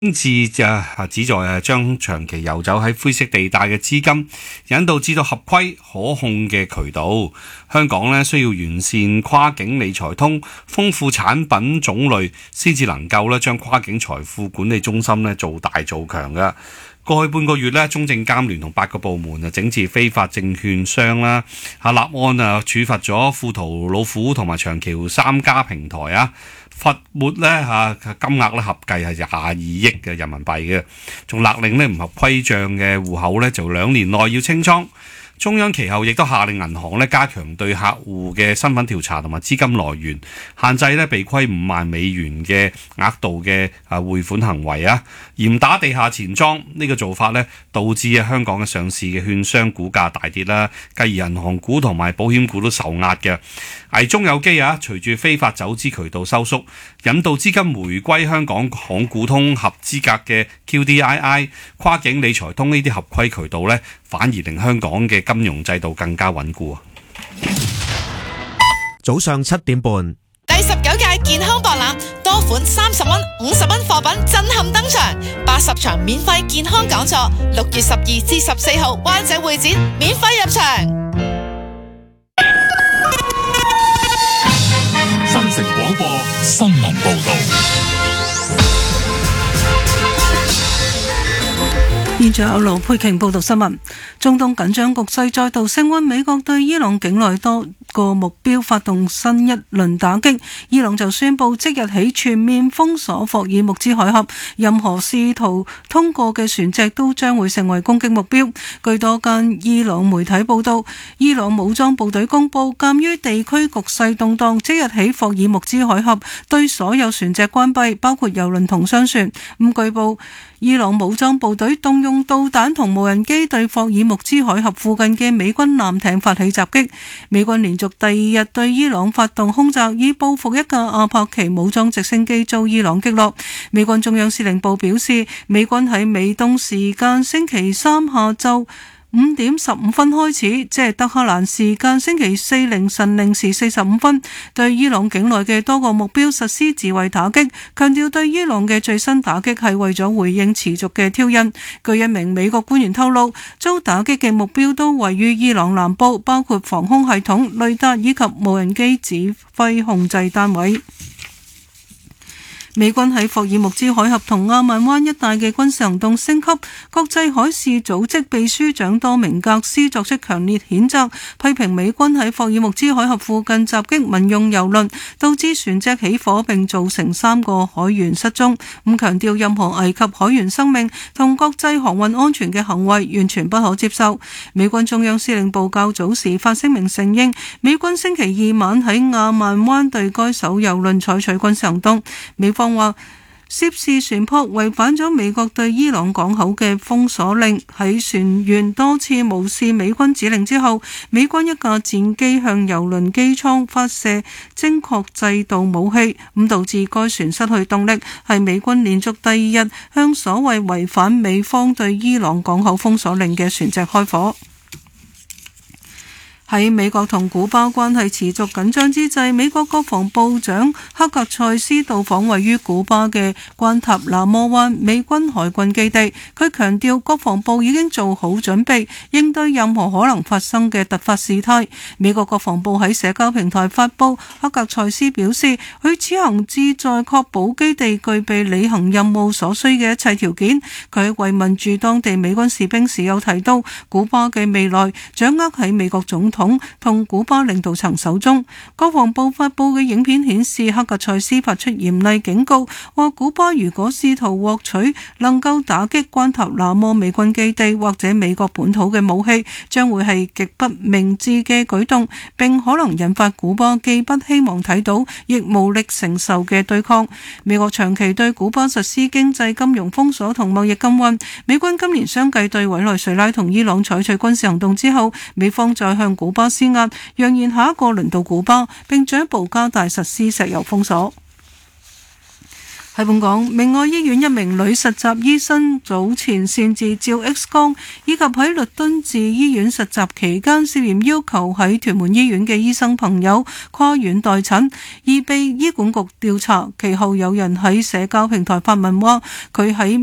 旨就旨在將長期遊走喺灰色地帶嘅資金引導至到合規可控嘅渠道。香港呢需要完善跨境理財通，豐富產品種類，先至能夠將跨境財富管理中心呢做大做強嘅。過去半個月呢，中證監聯同8個部門整治非法證券商啦，立案處罰咗富途老虎同埋長橋3家平台啊。罰沒咧金額咧合計係22億嘅人民幣嘅，仲勒令咧唔合規帳嘅戶口咧就2年內要清倉。中央其後亦都下令銀行咧加強對客戶嘅身份調查同埋資金來源，限制咧被虧5萬美元嘅額度嘅匯款行為啊，嚴打地下錢莊。呢個做法咧導致香港嘅上市嘅券商股價大跌啦，繼而銀行股同埋保險股都受壓嘅。危中有機啊！隨住非法走資渠道收縮，引導資金回歸香港港股通合資格嘅 QDII 跨境理財通呢啲合規渠道呢，反而令香港嘅金融制度更加穩固啊！ 早上7點半， 第19屆健康博覽，多款30蚊、50蚊貨品震撼登場，80場免費健康講座，6月12至14號灣仔會展免費入場。 新城廣播新聞報道。 現在有盧佩瓊報道新聞。中東緊張局勢再度升溫，美國對伊朗境內多個目標發動新一輪打擊。伊朗就宣布即日起全面封鎖霍爾木茲海峽，任何試圖通過嘅船隻都將會成為攻擊目標。據多間伊朗媒體報道，伊朗武裝部隊公佈，鑑於地區局勢動盪，即日起霍爾木茲海峽對所有船隻關閉，包括郵輪同商船。據報，伊朗武裝部隊動用導彈同無人機對霍爾木茲海峽附近嘅美軍艦艇發起襲擊。美軍連續第2日對伊朗發動空襲，以報復一架阿帕奇武裝直升機遭伊朗擊落。美軍中央司令部表示，美軍喺美東時間星期三下晝5點15分開始，即係德黑蘭時間星期四凌晨0時45分，對伊朗境內嘅多個目標實施自衛打擊，強調對伊朗嘅最新打擊係為咗回應持續嘅挑釁。據一名美國官員透露，遭打擊嘅目標都位於伊朗南部，包括防空系統、雷達以及無人機指揮控制單位。美軍喺霍爾木茲海峽同阿曼灣一帶嘅軍事行動升級，國際海事組織秘書長多明格斯作出強烈譴責，批評美軍喺霍爾木茲海峽附近襲擊民用郵輪，導致船隻起火並造成3個海員失蹤。強調任何危及海員生命同國際航運安全嘅行為完全不可接受。美軍中央司令部較早時發聲明承認，美軍星期2晚喺阿曼灣對該艘郵輪採取軍事行動。美方話涉事船舶違反咗美國對伊朗港口嘅封鎖令，喺船員多次無視美軍指令之後，美軍一架戰機向郵輪機艙發射精確制導武器，導致該船失去動力，係美軍連續第2日向所謂違反美方對伊朗港口封鎖令嘅船隻開火。喺美國同古巴關係持續緊張之際，美國國防部長克格塞斯到訪位於古巴嘅關塔那摩灣美軍海軍基地。佢強調國防部已經做好準備，應對任何可能發生嘅突發事態。美國國防部喺社交平台發布，克格塞斯表示，佢此行旨在確保基地具備履行任務所需嘅一切條件。佢喺慰問駐當地美軍士兵時有提到，古巴嘅未來掌握喺美國總統同古巴領導層手中。國防部發布嘅影片顯示，克格塞斯發出嚴厲警告，話古巴如果試圖獲取能夠打擊關塔那摩美軍基地或者美國本土嘅武器，將會係極不明智嘅舉動，並可能引發古巴既不希望睇到，亦無力承受嘅對抗。美國長期對古巴實施經濟金融封鎖同貿易禁運，美軍今年相繼對委內瑞拉同伊朗採取軍事行動之後，美方再向古巴施壓，揚言下一個輪到古巴，並進一步加大實施石油封鎖。 喺本港，明愛醫院一名女實習醫生早前擅自照 X 光，以及喺律敦治醫院實習期間涉嫌要求喺屯門醫院嘅醫生朋友跨院代診，而被醫管局調查。其後有人喺社交平台發文話，佢喺